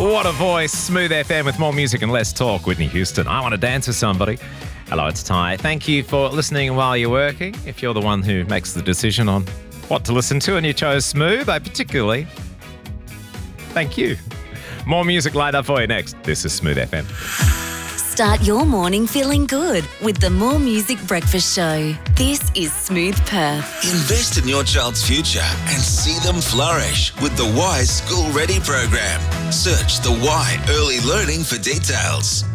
What a voice. Smooth FM with more music and less talk. Whitney Houston. I want to dance with somebody. Hello, it's Ty. Thank you for listening while you're working. If you're the one who makes the decision on what to listen to and you chose Smooth, I particularly thank you. More music lined up for you next. This is Smooth FM. Start your morning feeling good with the More Music Breakfast Show. This is Smooth Perth. Invest in your child's future and see them flourish with the Y School Ready program. Search the Y Early Learning for details.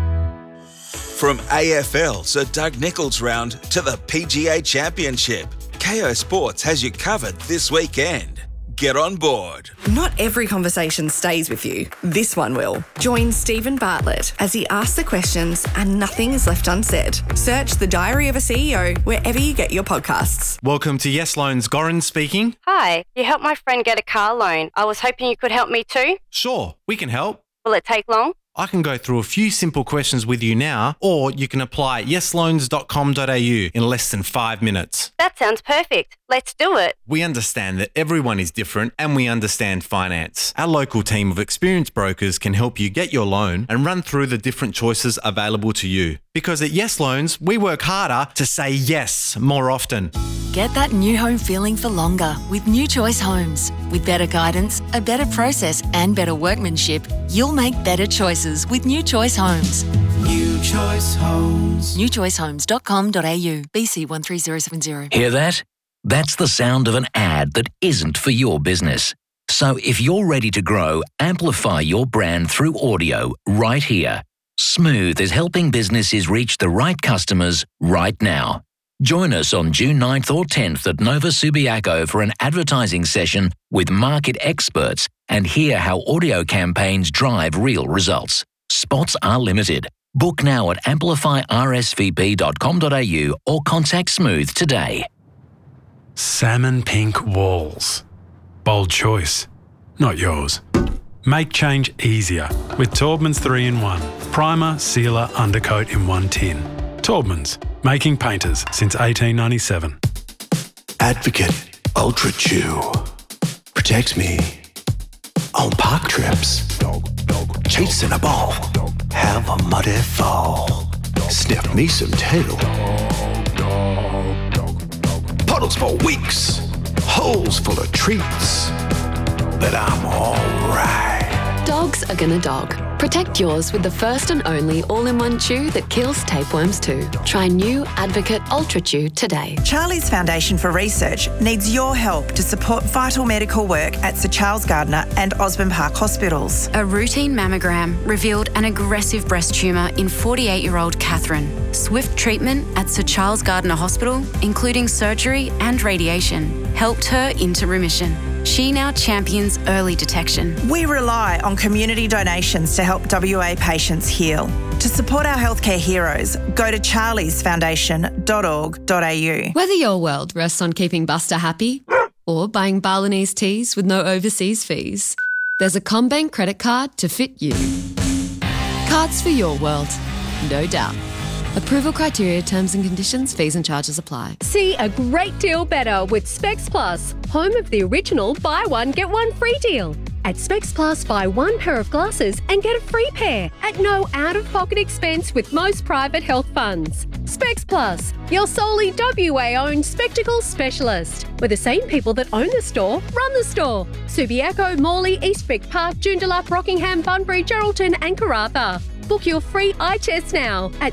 From AFL Sir Doug Nicholls round to the PGA Championship, KO Sports has you covered this weekend. Get on board. Not every conversation stays with you. This one will. Join Stephen Bartlett as he asks the questions and nothing is left unsaid. Search The Diary of a CEO wherever you get your podcasts. Welcome to Yes Loans. Goran speaking. Hi, you helped my friend get a car loan. I was hoping you could help me too. Sure, we can help. Will it take long? I can go through a few simple questions with you now, or you can apply at yesloans.com.au in less than 5 minutes. That sounds perfect. Let's do it. We understand that everyone is different and we understand finance. Our local team of experienced brokers can help you get your loan and run through the different choices available to you. Because at Yes Loans, we work harder to say yes more often. Get that new home feeling for longer with New Choice Homes. With better guidance, a better process and better workmanship, you'll make better choices with New Choice Homes. New Choice Homes. newchoicehomes.com.au, BC 13070. Hear that? That's the sound of an ad that isn't for your business. So if you're ready to grow, amplify your brand through audio right here. Smooth is helping businesses reach the right customers right now. Join us on June 9th or 10th at Nova Subiaco for an advertising session with market experts and hear how audio campaigns drive real results. Spots are limited. Book now at amplifyrsvp.com.au or contact Smooth today. Salmon pink walls. Bold choice, not yours. Make change easier with Taubman's 3-in-1. Primer, sealer, undercoat in one tin. Taubman's, making painters since 1897. Advocate Ultra Chew protects me on park trips. Chasing a ball, have a muddy fall. Sniff me some tail. Puddles for weeks, holes full of treats. But I'm alright. Dogs are gonna dog. Protect yours with the first and only all-in-one chew that kills tapeworms too. Try new Advocate Ultra Chew today. Charlie's Foundation for Research needs your help to support vital medical work at Sir Charles Gardner and Osborne Park hospitals. A routine mammogram revealed an aggressive breast tumour in 48-year-old Catherine. Swift treatment at Sir Charles Gardner Hospital, including surgery and radiation, helped her into remission. She now champions early detection. We rely on community donations to help WA patients heal. To support our healthcare heroes, go to charliesfoundation.org.au. Whether your world rests on keeping Buster happy or buying Balinese teas with no overseas fees, there's a CommBank credit card to fit you. Cards for your world, no doubt. Approval criteria, terms and conditions, fees and charges apply. See a great deal better with Specs Plus, home of the original buy one, get one free deal. At Specs Plus, buy one pair of glasses and get a free pair at no out-of-pocket expense with most private health funds. Specs Plus, your solely WA-owned spectacles specialist, where the same people that own the store run the store. Subiaco, Morley, Eastwick Park, Joondalup, Rockingham, Bunbury, Geraldton and Karratha. Book your free eye test now at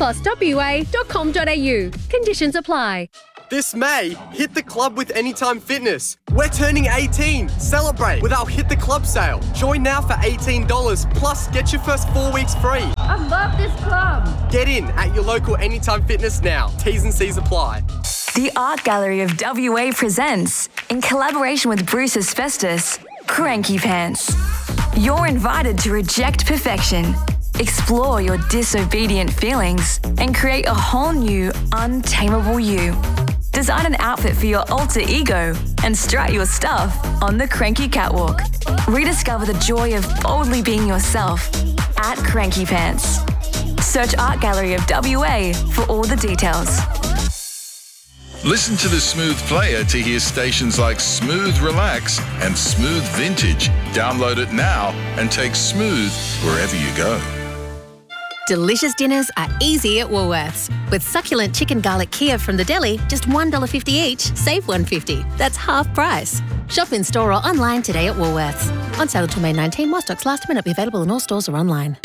specspluswa.com.au. Conditions apply. This May, hit the club with Anytime Fitness. We're turning 18. Celebrate with our Hit the Club sale. Join now for $18, plus get your first 4 weeks free. I love this club. Get in at your local Anytime Fitness now. T's and C's apply. The Art Gallery of WA presents, in collaboration with Bruce Asbestos, Cranky Pants. You're invited to reject perfection, explore your disobedient feelings, and create a whole new, untamable you. Design an outfit for your alter ego and strut your stuff on the Cranky Catwalk. Rediscover the joy of boldly being yourself at Cranky Pants. Search Art Gallery of WA for all the details. Listen to the Smooth Player to hear stations like Smooth Relax and Smooth Vintage. Download it now and take Smooth wherever you go. Delicious dinners are easy at Woolworths. With succulent chicken garlic Kiev from the deli, just $1.50 each, save $1.50. That's half price. Shop in store or online today at Woolworths. On sale until May 19, while stocks last, may not be available in all stores or online.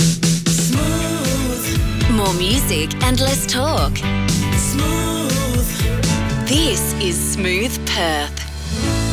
More music and less talk. This is Smooth Perth.